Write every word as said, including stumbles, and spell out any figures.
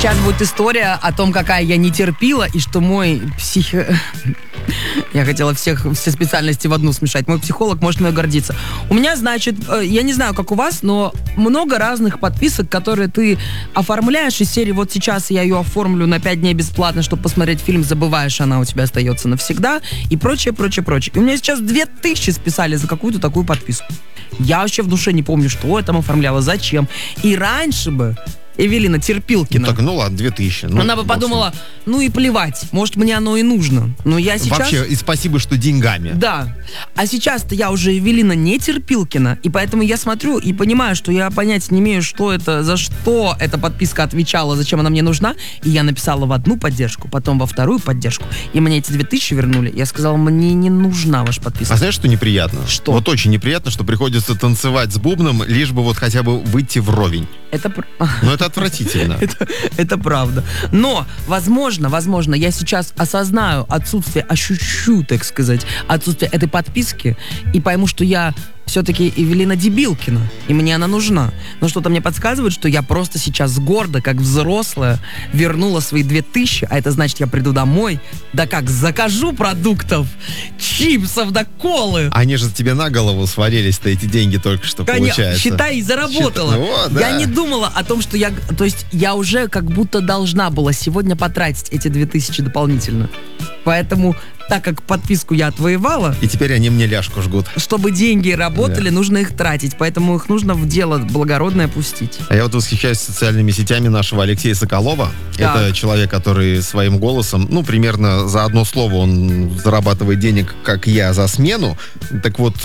сейчас будет история о том, какая я не терпила, и что мой псих... Я хотела всех, все специальности в одну смешать. Мой психолог может мной гордиться. У меня, значит, я не знаю, как у вас, но много разных подписок, которые ты оформляешь из серии «Вот сейчас я ее оформлю на пять дней бесплатно, чтобы посмотреть фильм, забываешь, она у тебя остается навсегда» и прочее, прочее, прочее. И у меня сейчас две тысячи списали за какую-то такую подписку. Я вообще в душе не помню, что я там оформляла, зачем. И раньше бы Эвелина Терпилкина. Ну, так, ну ладно, две тысячи. Ну, она бы подумала, ну и плевать, может, мне оно и нужно. Но я сейчас... Вообще, и спасибо, что деньгами. Да. А сейчас-то я уже Эвелина не Терпилкина, и поэтому я смотрю и понимаю, что я понять не имею, что это, за что эта подписка отвечала, зачем она мне нужна. И я написала в одну поддержку, потом во вторую поддержку, и мне эти две тысячи вернули. Я сказала, мне не нужна ваша подписка. А знаешь, что неприятно? Что? Вот очень неприятно, что приходится танцевать с бубном, лишь бы вот хотя бы выйти вровень. Это... Но это отвратительно. это, это правда. Но, возможно, возможно, я сейчас осознаю отсутствие, ощущу, так сказать, отсутствие этой подписки и пойму, что я все-таки Эвелина Дебилкина, и мне она нужна. Но что-то мне подсказывает, что я просто сейчас гордо, как взрослая, вернула свои две тысячи, а это значит, я приду домой, да как, закажу продуктов, чипсов, да колы. Они же тебе на голову свалились-то эти деньги только что, Конечно, получается. считай, и заработала. Считай, о, да. Я не думала о том, что я... То есть я уже как будто должна была сегодня потратить эти две тысячи дополнительно. Поэтому, так как подписку я отвоевала... И теперь они мне ляжку жгут. Чтобы деньги работали, да. Нужно их тратить. Поэтому их нужно в дело благородное пустить. А я вот восхищаюсь социальными сетями нашего Алексея Соколова. Так. Это человек, который своим голосом, ну, примерно за одно слово он зарабатывает денег, как я, за смену. Так вот,